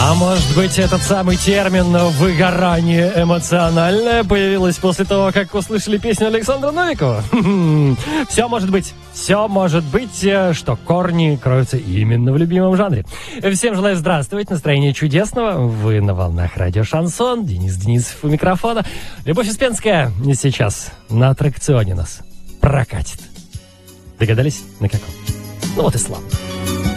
А может быть, этот самый термин «выгорание эмоциональное» появилось после того, как услышали песню Александра Новикова? Все может быть, что корни кроются именно в любимом жанре. Всем желаю здравствовать, настроения чудесного. Вы на волнах радио «Шансон». Денис Денисов у микрофона. Любовь Успенская сейчас на аттракционе нас прокатит. Догадались, на каком? Ну вот и славно.